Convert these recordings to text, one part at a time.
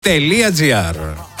www.bbc.gr.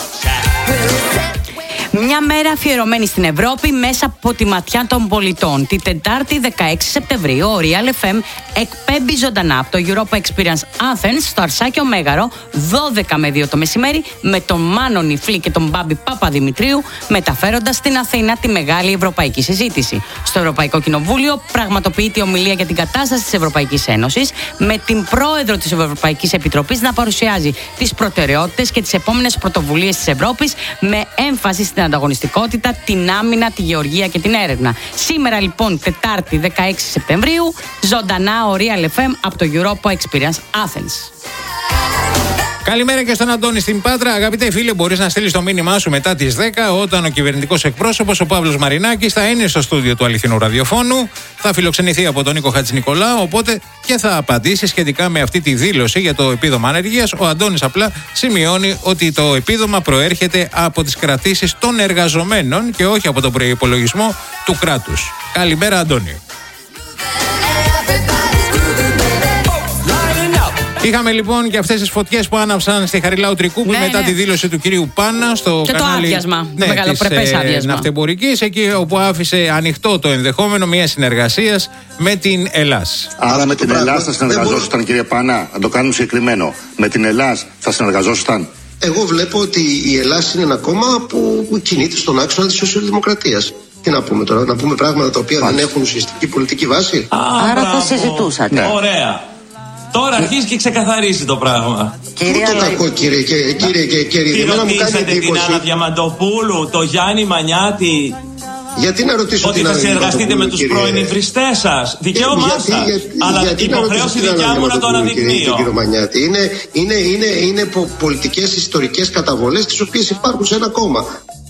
Μια μέρα αφιερωμένη στην Ευρώπη μέσα από τη ματιά των πολιτών. Τη Τετάρτη 16 Σεπτεμβρίου ο Real FM εκπέμπει ζωντανά από το Europa Experience Athens στο Αρσάκιο Μέγαρο 12 με 2 το μεσημέρι με τον Μάνο Νιφλή και τον Μπάμπη Παπαδημητρίου, μεταφέροντας στην Αθήνα τη μεγάλη ευρωπαϊκή συζήτηση. Στο Ευρωπαϊκό Κοινοβούλιο πραγματοποιείται η ομιλία για την κατάσταση της Ευρωπαϊκής Ένωσης, με την πρόεδρο της Ευρωπαϊκής Επιτροπής να παρουσιάζει τις προτεραιότητες και τις επόμενες πρωτοβουλίες της Ευρώπης, με έμφαση στην ανταγωνιστικότητα, την άμυνα, τη γεωργία και την έρευνα. Σήμερα λοιπόν, Τετάρτη 16 Σεπτεμβρίου, ζωντανά ο Real FM από το Europa Experience Athens. Καλημέρα και στον Αντώνη στην Πάτρα. Αγαπητέ φίλε, μπορείς να στείλεις το μήνυμά σου μετά τις 10, όταν ο κυβερνητικός εκπρόσωπος, ο Παύλος Μαρινάκης, θα είναι στο στούντιο του Αληθινού Ραδιοφώνου. Θα φιλοξενηθεί από τον Νίκο Χατζηνικολάου, οπότε και θα απαντήσει σχετικά με αυτή τη δήλωση για το επίδομα ανεργίας. Ο Αντώνης απλά σημειώνει ότι το επίδομα προέρχεται από τις κρατήσεις των εργαζομένων και όχι από τον προϋπολογισμό του κράτους. Καλημέρα, Αντώνη. Είχαμε λοιπόν και αυτές τις φωτιές που άναψαν στη Χαριλάου Τρικούπη μετά τη δήλωση του κυρίου Πάνα στο και κανάλι το άδειασμα, το μεγαλοπρεπές άδειασμα ναυτεμπορικής, εκεί όπου άφησε ανοιχτό το ενδεχόμενο μια συνεργασίας με την Ελλάς. Άρα με την Ελλάς θα συνεργαζόσασταν, κύριε Πάνα, να το κάνουμε συγκεκριμένο. Με την Ελλάς θα συνεργαζόσασταν. Εγώ βλέπω ότι η Ελλάς είναι ένα κόμμα που κινείται στον άξονα της σοσιαλδημοκρατίας. Τι να πούμε τώρα, να πούμε πράγματα τα οποία δεν έχουν ουσιαστική πολιτική βάση. Άρα θα συζητούσατε. Ναι. Ωραία. Τώρα αρχίζει και ξεκαθαρίζει το πράγμα. Πού το κακό, κύριε. Τι ρωτήσατε την Άννα Διαμαντοπούλου, το Γιάννη Μανιάτη? Γιατί να ρωτήσω ότι θα συνεργαστείτε με τους πρώην ιδρυστές σας? Δικαίωμά σας. Αλλά υποχρέωση δικιά μου να το αναδεικνύω. Κύριο Μανιάτη, είναι πολιτικές ιστορικές καταβολές τις οποίες υπάρχουν σε ένα κόμμα.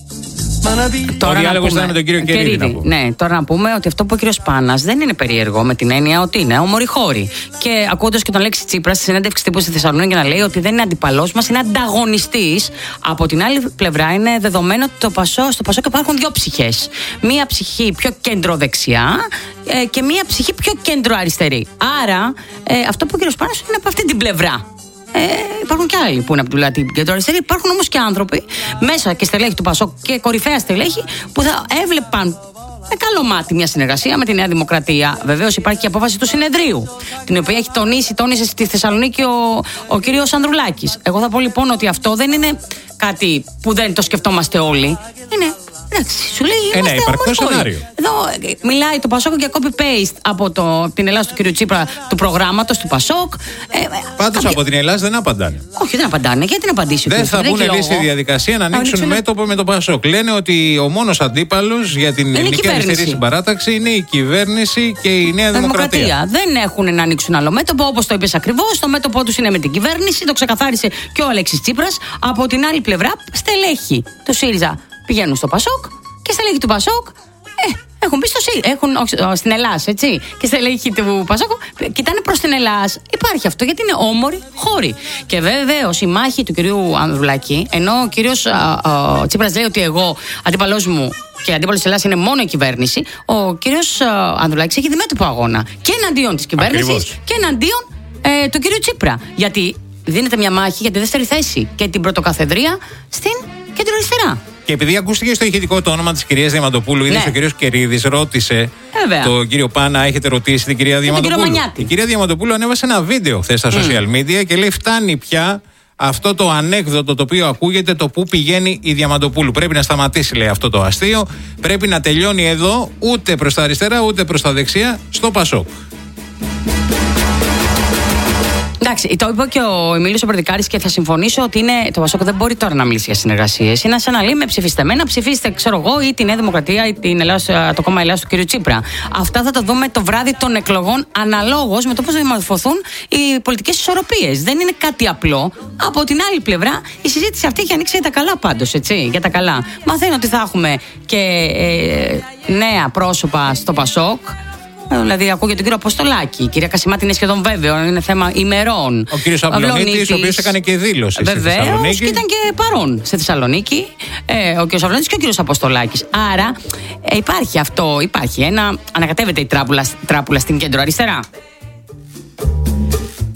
Ο διάλογος ήταν με τον κύριο Κερίδη. Ναι, τώρα να πούμε ότι αυτό που ο κύριος Πάνας δεν είναι περίεργο, με την έννοια ότι είναι ομορυχώρη. Και ακούγοντας και τον Αλέξη Τσίπρα στη συνέντευξη τύπου στη Θεσσαλονίκη να λέει ότι δεν είναι αντιπαλός μας, είναι ανταγωνιστής. Από την άλλη πλευρά είναι δεδομένο ότι στο Πασόκ υπάρχουν δύο ψυχές. Μία ψυχή πιο κεντροδεξιά και μία ψυχή πιο κεντροαριστερή. Άρα αυτό που ο κύριος Πάνας είναι από αυτή την πλευρά. Υπάρχουν και άλλοι που είναι από την κεντροαριστερή. Υπάρχουν όμως και άνθρωποι μέσα και στελέχη του Πασόκ και κορυφαία στελέχη που θα έβλεπαν με καλό μάτι μια συνεργασία με τη Νέα Δημοκρατία. Βεβαίως υπάρχει και απόφαση του συνεδρίου, την οποία έχει τόνισε στη Θεσσαλονίκη ο κύριος Ανδρουλάκης. Εγώ θα πω λοιπόν ότι αυτό δεν είναι κάτι που δεν το σκεφτόμαστε όλοι. Είναι. Εντάξει, σου λέει ένα υπαρκτό σενάριο. Εδώ μιλάει το Πασόκ για copy-paste από την Ελλάδα του κ. Τσίπρα, του προγράμματος του Πασόκ. Πάντως από την Ελλάδα δεν απαντάνε. Όχι, δεν απαντάνε. Γιατί να απαντήσει ο κ. Δεν θα μπουν εμείς στη διαδικασία να ανοίξουν μέτωπο με το Πασόκ. Λένε ότι ο μόνος αντίπαλος για την ελληνική αριστερή συμπαράταξη είναι η κυβέρνηση και η Νέα Δημοκρατία. Δεν έχουν να ανοίξουν άλλο μέτωπο, όπως το είπες ακριβώς. Το μέτωπό τους είναι με την κυβέρνηση. Το ξεκαθάρισε και ο Αλέξης Τσίπρας. Από την άλλη πλευρά, στελέχη του ΣΥΡΙΖΑ πηγαίνουν στο Πασόκ και στελέχη του Πασόκ έχουν μπει στην Ελλάδα, έτσι. Και στελέχη του Πασόκ κοιτάνε προς την Ελλάδα. Υπάρχει αυτό γιατί είναι όμοροι χώροι. Και βεβαίως η μάχη του κυρίου Ανδρουλάκη, ενώ ο κύριος Τσίπρας λέει ότι εγώ αντίπαλός μου και αντίπαλος της Ελλάδας είναι μόνο η κυβέρνηση, ο κύριος Ανδρουλάκης έχει διμέτωπο αγώνα και εναντίον της κυβέρνησης και εναντίον του κυρίου Τσίπρα. Γιατί δίνεται μια μάχη για τη δεύτερη θέση και την πρωτοκαθεδρία στην κεντροαριστερά. Και επειδή ακούστηκε στο ηχητικό το όνομα της κυρίας Διαμαντοπούλου, είδε ο κύριος Κερίδης ρώτησε τον κύριο Πάνα, έχετε ρωτήσει την κυρία Διαμαντοπούλου? Η κυρία Διαμαντοπούλου ανέβασε ένα βίντεο χθες στα social media και λέει: φτάνει πια αυτό το ανέκδοτο το οποίο ακούγεται, το που πηγαίνει η Διαμαντοπούλου. Πρέπει να σταματήσει, λέει, αυτό το αστείο. Πρέπει να τελειώνει εδώ, ούτε προς τα αριστερά ούτε προς τα δεξιά, στο Πασόκ. Εντάξει, το είπε και ο Εμίλιος ο Περδικάρης και θα συμφωνήσω ότι το Πασόκ δεν μπορεί τώρα να μιλήσει για συνεργασίες. Είναι σαν να λέει: με ψηφίστε εμένα, ψηφίστε, ξέρω εγώ, ή τη Νέα Δημοκρατία ή το κόμμα Ελλάδας του κ. Τσίπρα. Αυτά θα τα δούμε το βράδυ των εκλογών, αναλόγως με το πώς θα διαμορφωθούν οι πολιτικές ισορροπίες. Δεν είναι κάτι απλό. Από την άλλη πλευρά, η συζήτηση αυτή έχει ανοίξει για τα καλά πάντως, έτσι. Για τα καλά. Μαθαίνω ότι θα έχουμε και νέα πρόσωπα στο Πασόκ. Δηλαδή, ακούω για τον κύριο Αποστολάκη. Η κυρία Κασιμάτη είναι σχεδόν βέβαιο, είναι θέμα ημερών. Ο κύριος Αυλονίτης, ο οποίος έκανε και δήλωση στη Θεσσαλονίκη. Βεβαίως, και ήταν και παρόν στη Θεσσαλονίκη. Ο κύριος Αυλονίτης και ο κύριος Αποστολάκης. Άρα, υπάρχει αυτό, ανακατεύεται η τράπουλα στην κέντρο αριστερά.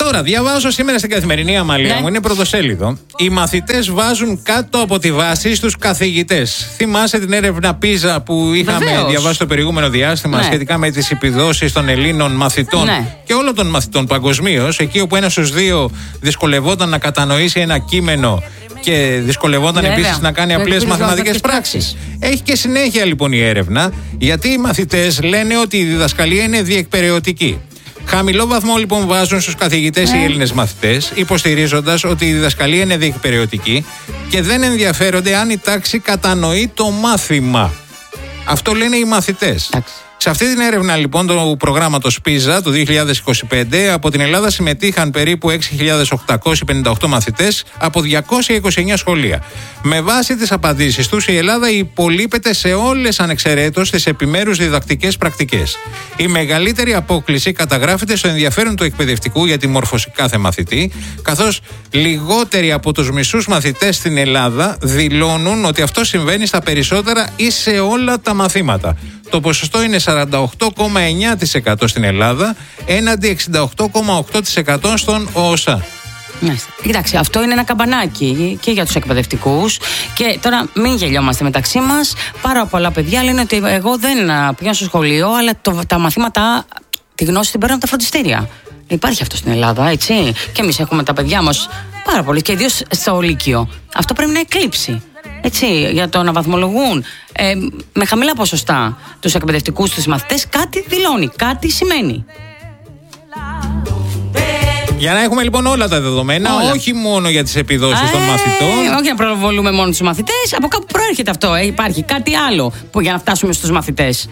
Τώρα, διαβάζω σήμερα στην Καθημερινή Αμαλία μου, είναι πρωτοσέλιδο. Οι μαθητές βάζουν κάτω από τη βάση στους καθηγητές. Θυμάσαι την έρευνα PISA που είχαμε διαβάσει το προηγούμενο διάστημα σχετικά με τις επιδόσεις των Ελλήνων μαθητών και όλων των μαθητών παγκοσμίως, εκεί όπου ένας στους δύο δυσκολευόταν να κατανοήσει ένα κείμενο και δυσκολευόταν επίσης να κάνει απλές μαθηματικές πράξεις. Έχει και συνέχεια λοιπόν η έρευνα, γιατί οι μαθητές λένε ότι η διδασκαλία είναι διεκπεραιωτική. Χαμηλό βαθμό λοιπόν βάζουν στους καθηγητές οι Έλληνες μαθητές, υποστηρίζοντας ότι η διδασκαλία είναι διεκπεραιωτική και δεν ενδιαφέρονται αν η τάξη κατανοεί το μάθημα. Αυτό λένε οι μαθητές. Σε αυτή την έρευνα λοιπόν του προγράμματος PISA του 2025 από την Ελλάδα συμμετείχαν περίπου 6.858 μαθητές από 229 σχολεία. Με βάση τις απαντήσεις τους η Ελλάδα υπολείπεται σε όλες ανεξαιρέτως τις επιμέρους διδακτικές πρακτικές. Η μεγαλύτερη απόκλιση καταγράφεται στο ενδιαφέρον του εκπαιδευτικού για τη μόρφωση κάθε μαθητή, καθώς λιγότεροι από τους μισούς μαθητές στην Ελλάδα δηλώνουν ότι αυτό συμβαίνει στα περισσότερα ή σε όλα τα μαθήματα. Το ποσοστό είναι 48,9% στην Ελλάδα έναντι 68,8% στον ΟΟΣΑ. Κοιτάξτε, αυτό είναι ένα καμπανάκι και για τους εκπαιδευτικούς. Και τώρα μην γελιόμαστε μεταξύ μας. Πάρα πολλά παιδιά λένε ότι εγώ δεν πηγαίνω στο σχολείο, αλλά τα μαθήματα, τη γνώση την παίρνω από τα φροντιστήρια. Υπάρχει αυτό στην Ελλάδα, έτσι. Και εμείς έχουμε τα παιδιά μας πάρα πολύ, και ιδίως στο Λύκειο. Αυτό πρέπει να εκλείψει. Έτσι, για το να βαθμολογούν με χαμηλά ποσοστά τους εκπαιδευτικούς, τους μαθητές, κάτι δηλώνει, κάτι σημαίνει. Για να έχουμε λοιπόν όλα τα δεδομένα, όχι μόνο για τις επιδόσεις των μαθητών. Όχι να προβολούμε μόνο τους μαθητές, από κάπου προέρχεται αυτό. Υπάρχει κάτι άλλο που για να φτάσουμε στους μαθητές.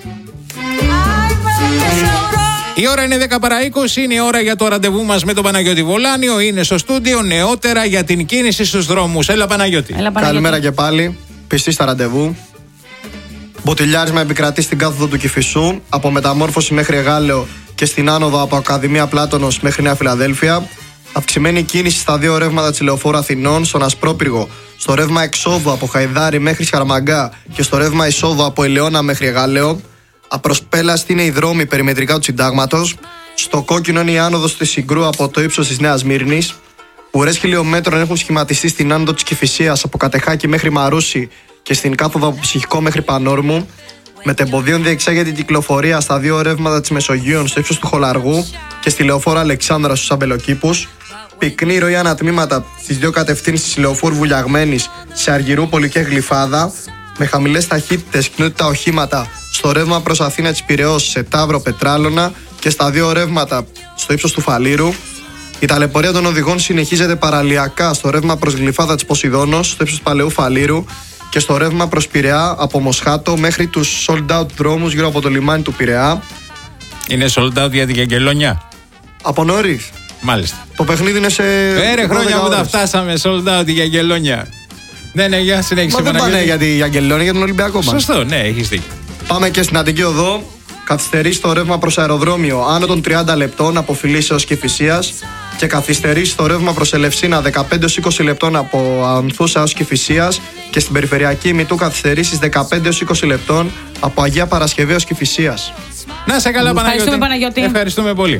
Η ώρα είναι 10 παρά 20, είναι η ώρα για το ραντεβού μας με τον Παναγιώτη Βολάνιο. Είναι στο στούντιο νεότερα για την κίνηση στους δρόμους. Έλα Παναγιώτη. Καλημέρα και πάλι, πιστή στα ραντεβού. Μποτιλιάρισμα επικρατεί στην κάθοδο του Κηφισού, από Μεταμόρφωση μέχρι Εγάλεο και στην άνοδο από Ακαδημία Πλάτωνος μέχρι Νέα Φιλαδέλφια. Αυξημένη κίνηση στα δύο ρεύματα της Λεωφόρου Αθηνών, στον Ασπρόπυργο, στο ρεύμα εξόδου από Χαϊδάρη μέχρι Σχαρμαγκά και στο ρεύμα εισόδου από Ελαιώνα μέχρι Εγάλεο. Απροσπέλαστη είναι οι δρόμοι περιμετρικά του Συντάγματος. Στο κόκκινο είναι η άνοδος της Συγκρού από το ύψος της Νέας Μύρνης. Ουρές χιλιόμετρων έχουν σχηματιστεί στην άνοδο της Κηφισίας από Κατεχάκη μέχρι Μαρούσι και στην κάθοδο από Ψυχικό μέχρι Πανόρμου. Μετεμποδίων διεξάγεται η κυκλοφορία στα δύο ρεύματα της Μεσογείων στο ύψος του Χολαργού και στη Λεωφόρο Αλεξάνδρα στους Αμπελοκήπους. Πυκνή ροή ανατμήματα στις δύο κατευθύνσεις της Λεωφόρου Βουλιαγμένης σε Αργυρούπολη και Γλυφάδα. Με χαμηλές ταχύτητες κινούνται τα οχήματα στο ρεύμα προς Αθήνα της Πειραιώς σε Ταύρο Πετράλωνα και στα δύο ρεύματα στο ύψος του Φαλήρου. Η ταλαιπωρία των οδηγών συνεχίζεται παραλιακά στο ρεύμα προς Γλυφάδα της Ποσειδώνος στο ύψος του Παλαιού Φαλήρου και στο ρεύμα προς Πειραιά από Μοσχάτο μέχρι τους sold out δρόμους γύρω από το λιμάνι του Πειραιά. Είναι sold out για την Αγγελόνια. Από νωρίς. Μάλιστα. Το παιχνίδι είναι σε. Χρόνια που τα φτάσαμε sold out για Αγγελόνια. Ναι, για συνέχιση. Μα δεν πάνε για την Αγγελόνια, για τον Ολυμπιακό μας. Σωστό, ναι, έχεις δίκιο. Πάμε και στην Αττική Οδό. Καθυστερεί στο ρεύμα προς αεροδρόμιο άνω των 30 λεπτών από Φιλής έως Κηφισίας και καθυστερεί στο ρεύμα προς Ελευσίνα 15-20 λεπτών από Ανθούσα έως Κηφισίας και στην περιφερειακή Μητού καθυστερήσεις 15-20 λεπτών από Αγία Παρασκευή έως Κηφισίας. Να σε καλά, Παναγιώτη. Ευχαριστούμε πολύ.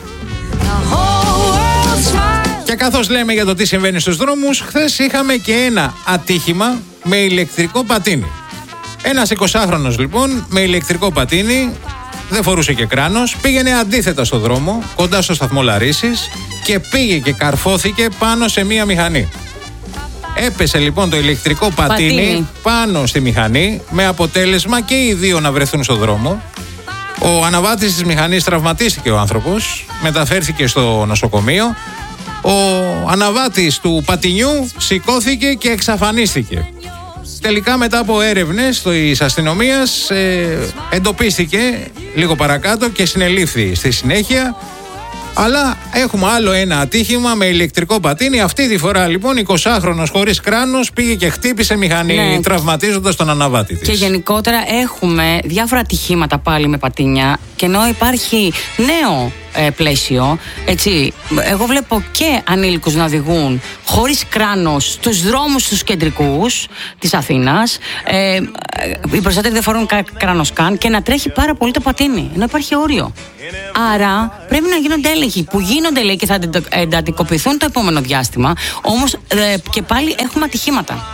Και καθώς λέμε για το τι συμβαίνει στους δρόμους, χθες είχαμε και ένα ατύχημα με ηλεκτρικό πατίνι. Ένας 20χρονος λοιπόν με ηλεκτρικό πατίνι, δεν φορούσε και κράνος, πήγαινε αντίθετα στο δρόμο, κοντά στο σταθμό Λαρίσης και πήγε και καρφώθηκε πάνω σε μία μηχανή. Έπεσε λοιπόν το ηλεκτρικό πατίνι πάνω στη μηχανή, με αποτέλεσμα και οι δύο να βρεθούν στο δρόμο. Ο αναβάτης της μηχανής τραυματίστηκε ο άνθρωπος, μεταφέρθηκε στο νοσοκομείο. Ο αναβάτης του πατινιού σηκώθηκε και εξαφανίστηκε. Τελικά μετά από έρευνες της αστυνομίας εντοπίστηκε λίγο παρακάτω και συνελήφθη στη συνέχεια. Αλλά έχουμε άλλο ένα ατύχημα με ηλεκτρικό πατίνι. Αυτή τη φορά λοιπόν 20χρονος χωρίς κράνος πήγε και χτύπησε μηχανή, τραυματίζοντας τον αναβάτη της. Και γενικότερα έχουμε διάφορα ατυχήματα πάλι με πατίνια. Και ενώ υπάρχει νέο πλαίσιο. Έτσι, εγώ βλέπω και ανήλικους να οδηγούν χωρίς κράνος στους δρόμους τους κεντρικούς της Αθήνας. Οι περισσότεροι δεν φορούν κράνος καν και να τρέχει πάρα πολύ το πατίνι, ενώ υπάρχει όριο. Άρα πρέπει να γίνονται έλεγχοι που γίνονται, λέει, και θα εντατικοποιηθούν το επόμενο διάστημα. Όμως και πάλι έχουμε ατυχήματα.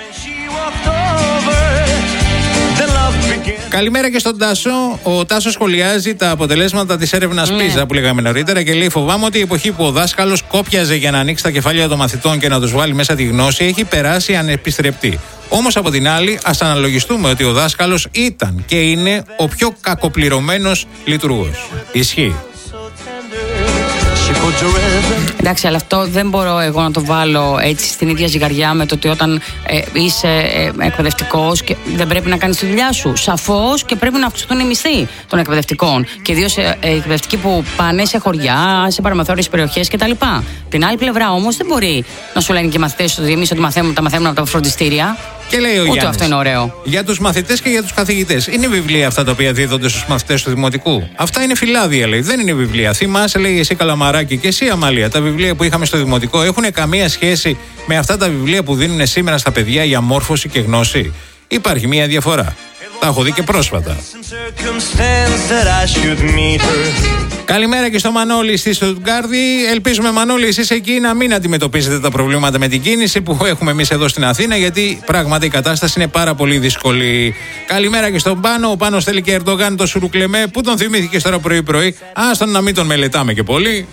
Καλημέρα και στον Τάσο. Ο Τάσος σχολιάζει τα αποτελέσματα της έρευνας PISA που λέγαμε νωρίτερα και λέει: φοβάμαι ότι η εποχή που ο δάσκαλος κόπιαζε για να ανοίξει τα κεφάλια των μαθητών και να τους βάλει μέσα τη γνώση έχει περάσει ανεπιστρεπτή. Όμως από την άλλη, ας αναλογιστούμε ότι ο δάσκαλος ήταν και είναι ο πιο κακοπληρωμένος λειτουργός. Ισχύει. Εντάξει, αλλά αυτό δεν μπορώ εγώ να το βάλω έτσι στην ίδια ζυγαριά με το ότι όταν είσαι εκπαιδευτικός και δεν πρέπει να κάνεις τη δουλειά σου. Σαφώς και πρέπει να αυξηθούν οι μισθοί των εκπαιδευτικών. Και ιδίως εκπαιδευτικοί που πάνε σε χωριά, σε παραμεθόριες περιοχές κτλ. Την άλλη πλευρά όμως δεν μπορεί να σου λένε και οι μαθητές ότι εμείς ότι τα μαθαίνουμε από τα φροντιστήρια. Και λέει ο Ούτε Γιάννης, αυτό είναι ωραίο. Για τους μαθητές και για τους καθηγητές. Είναι βιβλία αυτά τα οποία δίδονται στους μαθητές του δημοτικού? Αυτά είναι φυλάδια, λέει. Δεν είναι βιβλία. Θυμάσαι, λέει, εσύ Καλαμαράκη και εσύ Αμαλία, τα βιβλία που είχαμε στο δημοτικό έχουν καμία σχέση με αυτά τα βιβλία που δίνουν σήμερα στα παιδιά για μόρφωση και γνώση? Υπάρχει μία διαφορά. Τα έχω δει και πρόσφατα. Καλημέρα και στο Μανώλη στη Στουτγκάρδη. Ελπίζουμε, Μανώλη, εσείς εκεί να μην αντιμετωπίζετε τα προβλήματα με την κίνηση που έχουμε εμείς εδώ στην Αθήνα, γιατί πράγματι η κατάσταση είναι πάρα πολύ δύσκολη. Καλημέρα και στον Πάνο. Ο Πάνος θέλει και Ερντογάν το Σουρουκλεμέ. Πού τον θυμήθηκε τώρα πρωί-πρωί? Άστον να μην τον μελετάμε και πολύ.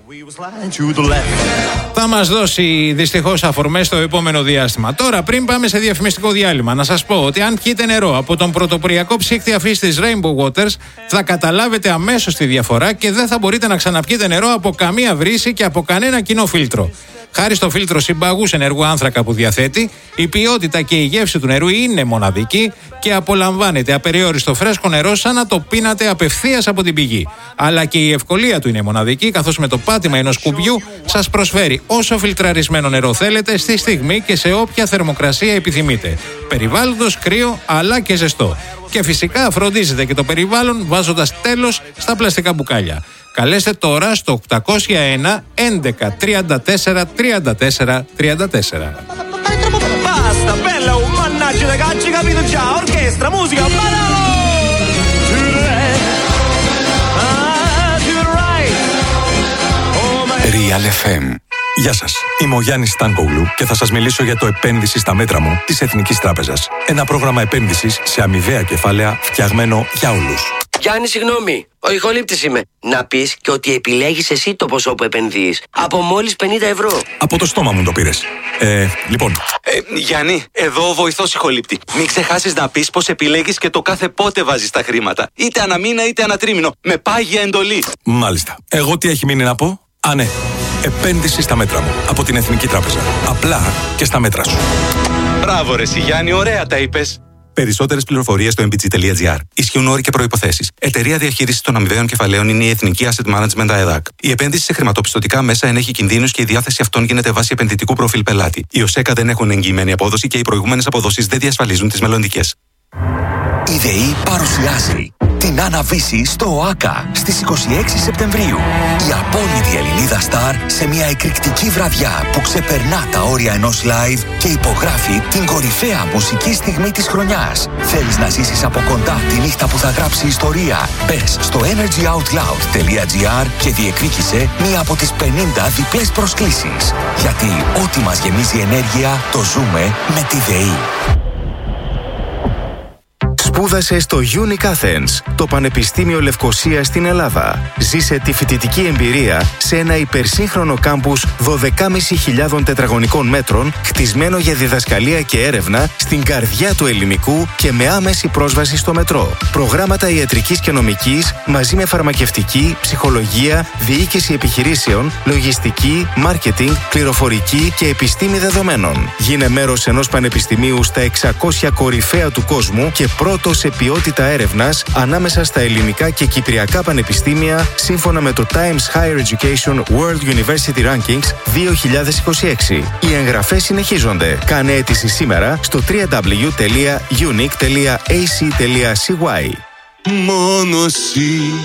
Θα μας δώσει δυστυχώς αφορμές στο επόμενο διάστημα. Τώρα, πριν πάμε σε διαφημιστικό διάλειμμα, να σας πω ότι αν πιείτε νερό από τον πρωτοποριακό ψύκτη αφής της Rainbow Waters, θα καταλάβετε αμέσως τη διαφορά και δεν θα μπορείτε να ξαναπιείτε νερό από καμία βρύση και από κανένα κοινό φίλτρο. Χάρη στο φίλτρο συμπαγούς ενεργού άνθρακα που διαθέτει, η ποιότητα και η γεύση του νερού είναι μοναδική και απολαμβάνετε απεριόριστο φρέσκο νερό σαν να το πίνατε απευθείας από την πηγή. Αλλά και η ευκολία του είναι μοναδική, καθώς με το πάτημα ενός κουμπιού σας προσφέρει όσο φιλτραρισμένο νερό θέλετε στη στιγμή και σε όποια θερμοκρασία επιθυμείτε. Περιβάλλοντος, κρύο αλλά και ζεστό. Και φυσικά φροντίζετε και το περιβάλλον βάζοντας τέλος στα πλαστικά μπουκάλια. Καλέστε τώρα στο 801 11 34 34 34. Real FM. Γεια σας, είμαι ο Γιάννης Στάνκογλου και θα σας μιλήσω για το επένδυση στα μέτρα μου της Εθνικής Τράπεζας. Ένα πρόγραμμα επένδυσης σε αμοιβαία κεφάλαια φτιαγμένο για όλους. Γιάννη, συγγνώμη, ο ηχολήπτης είμαι. Να πεις και ότι επιλέγεις εσύ το ποσό που επενδύεις. Από μόλις 50 ευρώ. Από το στόμα μου το πήρες. Λοιπόν. Γιάννη, εδώ ο βοηθός ηχολήπτη. Μην ξεχάσεις να πεις πως επιλέγεις και το κάθε πότε βάζεις τα χρήματα. Είτε ανά μήνα είτε ανά τρίμηνο. Με πάγια εντολή. Μάλιστα. Εγώ τι έχει μείνει να πω? Α, ναι. Επένδυση στα μέτρα μου. Από την Εθνική Τράπεζα. Απλά και στα μέτρα σου. Μπράβο ρε Γιάννη, ωραία τα είπες. Περισσότερες πληροφορίες στο mbg.gr. Ισχύουν όροι και προϋποθέσεις. Εταιρεία διαχείρισης των αμοιβαίων κεφαλαίων είναι η Εθνική Asset Management ΑΕΔΑΚ. Η επένδυση σε χρηματοπιστωτικά μέσα ενέχει κινδύνους και η διάθεση αυτών γίνεται βάσει επενδυτικού προφίλ πελάτη. Οι ΟΣΕΚΑ δεν έχουν εγγυημένη απόδοση και οι προηγούμενες αποδόσεις δεν διασφαλίζουν τις μελλοντικές. Η ΔΕΗ παρουσιάζει την Άννα-Βύση στο ΟΑΚΑ στις 26 Σεπτεμβρίου. Η απόλυτη Ελληνίδα στάρ σε μια εκρηκτική βραδιά που ξεπερνά τα όρια ενός live και υπογράφει την κορυφαία μουσική στιγμή της χρονιάς. Θέλεις να ζήσεις από κοντά τη νύχτα που θα γράψει ιστορία? Μπες στο energyoutloud.gr και διεκδίκησε μία από τις 50 διπλές προσκλήσεις. Γιατί ό,τι μας γεμίζει ενέργεια το ζούμε με τη ΔΕΗ. Σπούδασε στο Unique Athens, το Πανεπιστήμιο Λευκωσίας στην Ελλάδα. Ζήσε τη φοιτητική εμπειρία σε ένα υπερσύγχρονο κάμπους 12.500 τετραγωνικών μέτρων, χτισμένο για διδασκαλία και έρευνα στην καρδιά του ελληνικού και με άμεση πρόσβαση στο μετρό. Προγράμματα ιατρικής και νομικής μαζί με φαρμακευτική, ψυχολογία, διοίκηση επιχειρήσεων, λογιστική, μάρκετινγκ, πληροφορική και επιστήμη δεδομένων. Γίνε μέρος ενός πανεπιστημίου στα 600 κορυφαία του κόσμου και πρώτο σε ποιότητα έρευνας ανάμεσα στα ελληνικά και κυπριακά πανεπιστήμια σύμφωνα με το Times Higher Education World University Rankings 2026. Οι εγγραφές συνεχίζονται. Κάνε αίτηση σήμερα στο www.unique.ac.cy. Μόνο εσύ